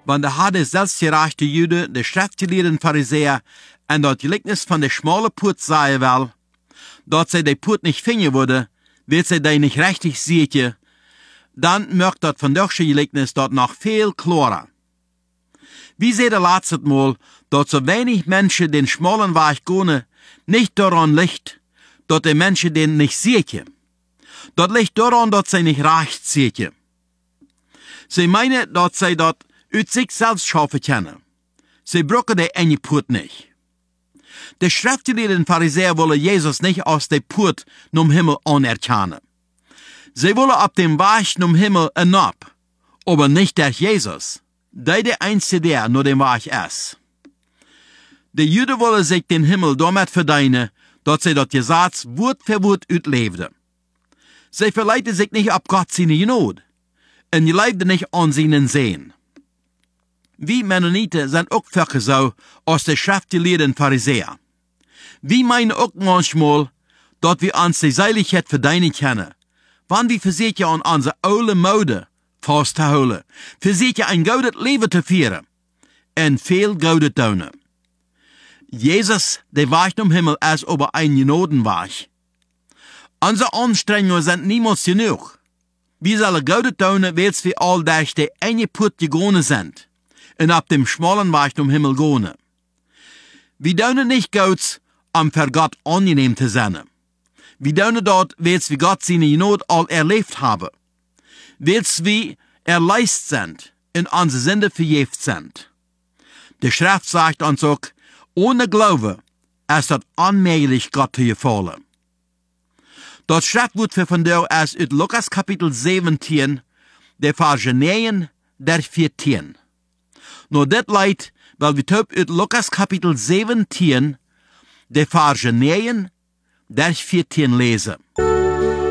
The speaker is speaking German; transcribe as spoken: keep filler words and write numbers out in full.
Want de hadden zelfsgerechte Juden, de schriftgeleerden Pharisäer, en dat gelijkenis van de schmale poort zei wel, dat zij de poort niet vinden worden, wil zij die niet rechtig zietje, dan merkt dat vandaag gelijkenis dat nog veel klarer. Wie zei de laatste Mal, dat so wenig Menschen den schmalen Weg gehen, nicht daran liegt, dat die Menschen den nicht sehen. Dat ligt daran, dat zij nicht recht sehen. Sie meinen, dat zij dat uit sich selbst schaffen können. Sie brauchen die enge Poort nicht. De schriftgeleerden Pharisäer wollen Jesus nicht aus der Poort zum Himmel anerkennen. Sie wollen ab dem Weg zum Himmel hinab, aber nicht der Jesus, der der Einzige, der nur den Weg ist. Die Juden wollen sich den Himmel damit verdienen, dass sie das Gesetz Wort für Wort utlebten. Sie verleiten sich nicht ab Gott seine Gnade und sie lebten nicht an seinen Sehen. Wir Mennoniten sind auch Völker so aus der schriftgeleerden Pharisäer. Wir meinen auch manchmal, dass wir uns die Seiligkeit verdienen können, wann wir versuchen an unsere alte Mode festzuhalten, versuchen ein gutes Leben zu führen und viel Gutes tun. Jesus, der Weg zum Himmel, ist aber ein Gnadenweg. Unsere Anstrengungen sind niemals genug. Wir sollen Gutes tun, weil wir all durch die enge Put gegangen sind und ab dem schmalen Weg zum Himmel gehen. Wir tun nicht Gutes, um für Gott angenehm zu sein. Wir tun dort, weil wir Gott seine Gnade all erlebt haben. Weil wir erleist sind und unsere Sünde vergeben sind. Die Schrift sagt uns auch, ohne Glaube ist es unmöglich, Gott zu gefallen. Das Schriftwort für von der ist aus Lukas Kapitel siebzehn, der Verse neun, der vierzehn. Nur das leid, weil wir top aus Lukas Kapitel siebzehn, der Verse neun, der vierzehn lesen.